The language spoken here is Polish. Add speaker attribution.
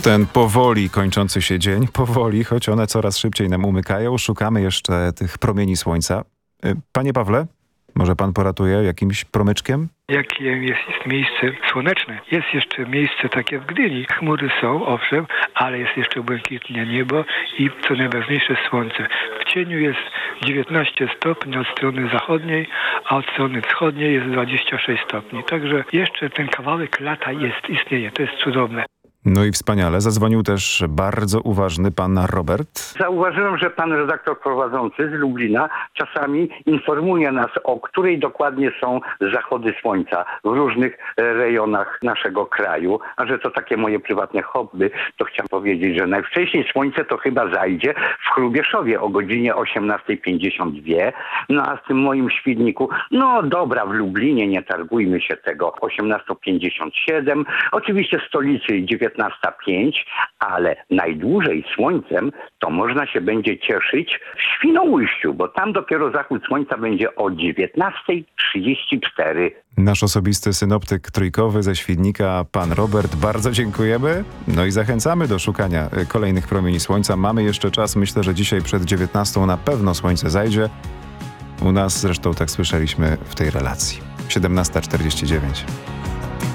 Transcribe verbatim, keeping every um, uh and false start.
Speaker 1: ten powoli kończący się dzień, powoli, choć one coraz szybciej nam umykają, szukamy jeszcze tych promieni słońca. Panie Pawle, może pan poratuje jakimś promyczkiem?
Speaker 2: Jakie jest, jest miejsce słoneczne? Jest jeszcze miejsce takie w Gdyni. Chmury są, owszem, ale jest jeszcze błękitne niebo i co najważniejsze słońce. W cieniu jest dziewiętnaście stopni od strony zachodniej, a od strony wschodniej jest dwadzieścia sześć stopni. Także jeszcze ten kawałek lata jest, istnieje. To jest cudowne.
Speaker 1: No i wspaniale. Zadzwonił też bardzo uważny pan Robert.
Speaker 3: Zauważyłem, że pan redaktor prowadzący z Lublina czasami informuje nas, o której dokładnie są zachody słońca w różnych rejonach naszego kraju. A że to takie moje prywatne hobby, to chciałem powiedzieć, że najwcześniej słońce to chyba zajdzie w Hrubieszowie o godzinie osiemnasta pięćdziesiąt dwa. No a z tym moim świdniku, no dobra, w Lublinie, nie targujmy się tego, osiemnasta pięćdziesiąt siedem. Oczywiście w stolicy dziewiętnasta pięć, ale najdłużej słońcem to można się będzie cieszyć w Świnoujściu, bo tam dopiero zachód słońca będzie o dziewiętnasta trzydzieści cztery.
Speaker 1: Nasz osobisty synoptyk trójkowy ze Świdnika, pan Robert, bardzo dziękujemy. No i zachęcamy do szukania kolejnych promieni słońca. Mamy jeszcze czas, myślę, że dzisiaj przed dziewiętnastą na pewno słońce zajdzie. U nas zresztą tak słyszeliśmy w tej relacji. siedemnasta czterdzieści dziewięć.